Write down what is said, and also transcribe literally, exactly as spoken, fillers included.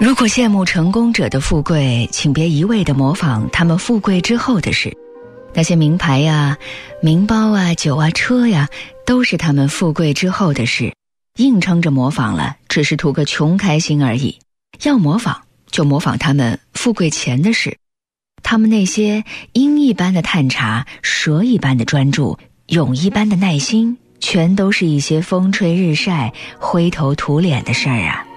如果羡慕成功者的富贵，请别一味地模仿他们富贵之后的事。那些名牌呀、名包啊、酒啊、车呀，都是他们富贵之后的事。硬撑着模仿了，只是图个穷开心而已。要模仿，就模仿他们富贵前的事。他们那些鹰一般的探查、蛇一般的专注、蛹一般的耐心，全都是一些风吹日晒、灰头土脸的事儿啊。